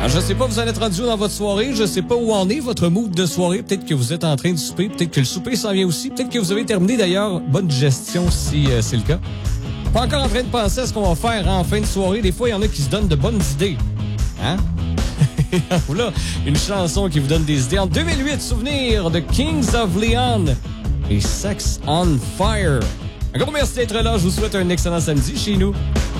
Alors, je sais pas, vous en êtes rendu dans votre soirée. Je sais pas où en est votre mood de soirée. Peut-être que vous êtes en train de souper. Peut-être que le souper s'en vient aussi. Peut-être que vous avez terminé d'ailleurs. Bonne digestion si c'est le cas. Pas encore en train de penser à ce qu'on va faire en fin de soirée. Des fois, il y en a qui se donnent de bonnes idées. Hein? Voilà, une chanson qui vous donne des idées. En 2008, souvenir de Kings of Leon et Sex on Fire. Un gros merci d'être là. Je vous souhaite un excellent samedi chez nous.